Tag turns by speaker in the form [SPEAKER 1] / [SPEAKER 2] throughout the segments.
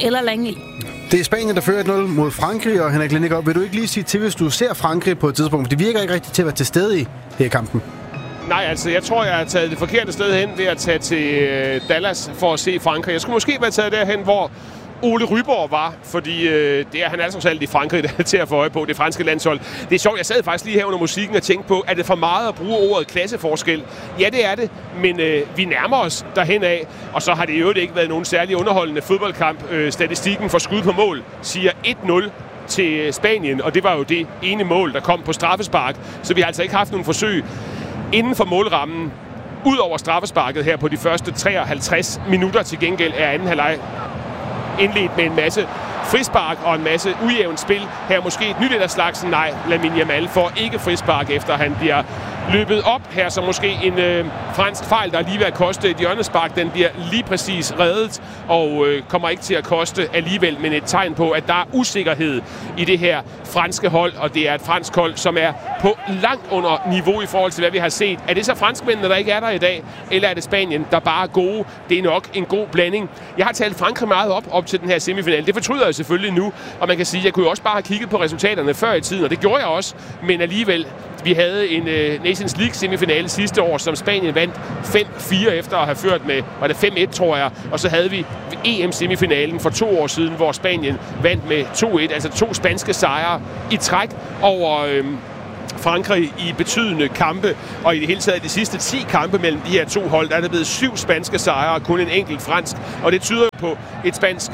[SPEAKER 1] eller Langley.
[SPEAKER 2] Det er Spanien, der fører 1-0 mod Frankrig, og Henrik Lindegård, vil du ikke lige sige til, hvis du ser Frankrig på et tidspunkt? Det virker ikke rigtigt til at være til stede i her kampen.
[SPEAKER 3] Nej, altså jeg tror, jeg har taget det forkerte sted hen ved at tage til Dallas for at se Frankrig. Jeg skulle måske være taget derhen, hvor Ole Ryborg var, fordi det er han altså alt i Frankrig, der er til at få øje på, det franske landshold. Det er sjovt, jeg sad faktisk lige her under musikken og tænkte på, er det for meget at bruge ordet klasseforskel? Ja, det er det, men vi nærmer os derhen af, og så har det jo ikke været nogen særlig underholdende fodboldkamp. Statistikken for skud på mål siger 1-0 til Spanien, og det var jo det ene mål, der kom på straffespark, så vi har altså ikke haft nogen forsøg inden for målrammen, ud over straffesparket her på de første 53 minutter. Til gengæld er anden halvleg indledt med en masse frispark og en masse ujævnt spil. Her måske et nyt af slagsen. Nej, Lamine Yamal får ikke frispark, efter han bliver løbet op. Her så måske en fransk fejl, der lige vil at koste et hjørnespark. Den bliver lige præcis reddet og kommer ikke til at koste alligevel, men et tegn på, at der er usikkerhed i det her franske hold, og det er et fransk hold, som er på langt under niveau i forhold til, hvad vi har set. Er det så franskmændene, der ikke er der i dag, eller er det Spanien, der bare er gode? Det er nok en god blanding. Jeg har talt Frankrig meget op til den her semifinal. Det fortryder jeg selvfølgelig nu, og man kan sige, at jeg kunne jo også bare have kigget på resultaterne før i tiden, og det gjorde jeg også, men alligevel. Vi havde en Nations League semifinale sidste år, som Spanien vandt 5-4 efter at have ført med, var det 5-1, tror jeg. Og så havde vi EM-semifinalen for 2 år siden, hvor Spanien vandt med 2-1, altså 2 spanske sejre i træk over Frankrig i betydende kampe, og i det hele taget de sidste 10 kampe mellem de her 2 hold, der er der blevet 7 spanske sejre og kun en enkelt fransk, og det tyder jo på et spansk,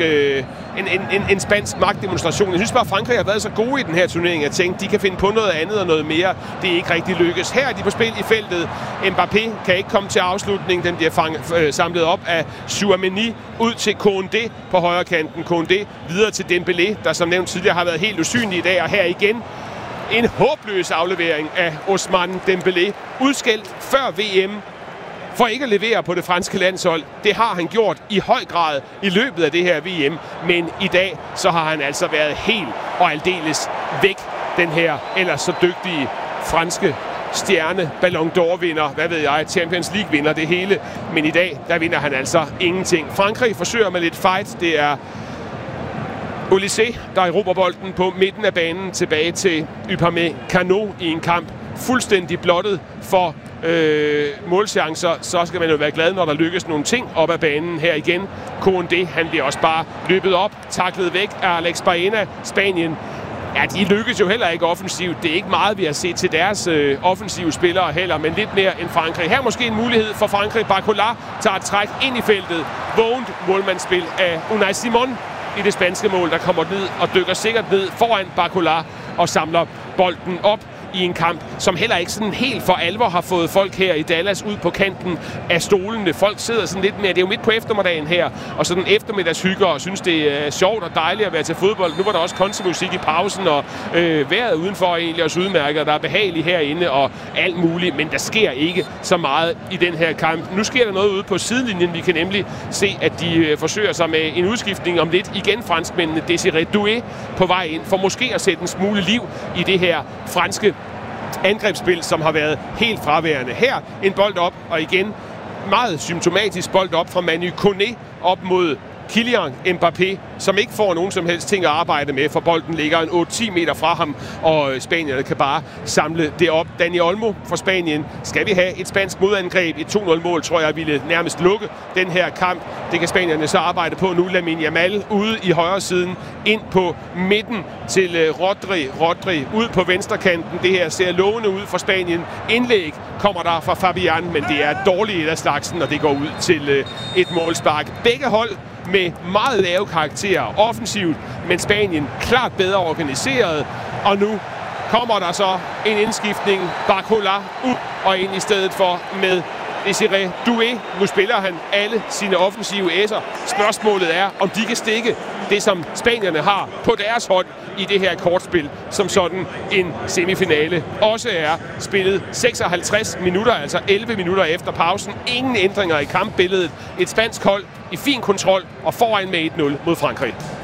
[SPEAKER 3] en spansk magtdemonstration. Jeg synes bare, at Frankrig har været så gode i den her turnering, at tænke, de kan finde på noget andet og noget mere. Det er ikke rigtig lykkes. Her er de på spil i feltet. Mbappé kan ikke komme til afslutning. Den bliver samlet op af Tchouaméni ud til Koundé på højre kanten. Koundé videre til Dembélé, der som nævnt tidligere har været helt usynlig i dag, og her igen en håbløs aflevering af Ousmane Dembélé. Udskældt før VM for ikke at levere på det franske landshold. Det har han gjort i høj grad i løbet af det her VM. Men i dag så har han altså været helt og aldeles væk. Den her ellers så dygtige franske stjerne, Ballon d'Or-vinder, hvad ved jeg, Champions League-vinder, det hele. Men i dag, der vinder han altså ingenting. Frankrig forsøger med lidt fight. Det er Olysée, der erobrer bolden på midten af banen tilbage til Upamecano i en kamp fuldstændig blottet for målchancer. Så skal man jo være glad, når der lykkes nogle ting op ad banen her igen. Koundé, han bliver også bare løbet op, taklet væk af Alex Baena. Spanien, ja, de lykkes jo heller ikke offensivt. Det er ikke meget, vi har set til deres offensive spillere heller, men lidt mere end Frankrig. Her måske en mulighed for Frankrig. Barcola tager et træk ind i feltet. Vågent målmandsspil af Unai Simon i det spanske mål, der kommer ned og dykker sikkert ned foran Barcola og samler bolden op i en kamp, som heller ikke sådan helt for alvor har fået folk her i Dallas ud på kanten af stolene. Folk sidder sådan lidt mere, det er jo midt på eftermiddagen her, og sådan eftermiddagshygger og synes, det er sjovt og dejligt at være til fodbold. Nu var der også countrymusik i pausen, og vejret udenfor er egentlig også udmærket, der er behageligt herinde og alt muligt, men der sker ikke så meget i den her kamp. Nu sker der noget ude på sidelinjen. Vi kan nemlig se, at de forsøger sig med en udskiftning om lidt. Igen franskmændene, Désiré Doué på vej ind for måske at sætte en smule liv i det her franske angrebsspil, som har været helt fraværende. Her en bold op, og igen meget symptomatisk bold op fra Manu Koné op mod Kylian Mbappé, som ikke får nogen som helst ting at arbejde med, for bolden ligger en 8-10 meter fra ham, og spanierne kan bare samle det op. Dani Olmo fra Spanien. Skal vi have et spansk modangreb? Et 2-0-mål, tror jeg, ville nærmest lukke den her kamp. Det kan spanierne så arbejde på nu. Lamine Yamal ude i højre siden, ind på midten til Rodri ud på venstrekanten. Det her ser lovende ud for Spanien. Indlæg kommer der fra Fabian, men det er dårligt af slagsen, og det går ud til et målspark. Begge hold med meget lave karakterer offensivt, men Spanien klart bedre organiseret, og nu kommer der så en indskiftning. Barcola ud og ind i stedet for med Désiré Doué. Nu spiller han alle sine offensive æsser. Spørgsmålet er, om de kan stikke det, som spanierne har på deres hånd i det her kortspil, som sådan en semifinale også er spillet 56 minutter, altså 11 minutter efter pausen. Ingen ændringer i kampbilledet. Et spansk hold i fin kontrol og foran med 1-0 mod Frankrig.